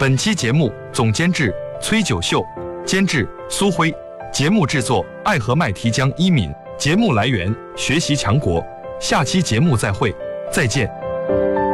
本期节目总监制崔九秀，监制苏辉，节目制作爱和麦提江一敏，节目来源学习强国。下期节目再会，再见。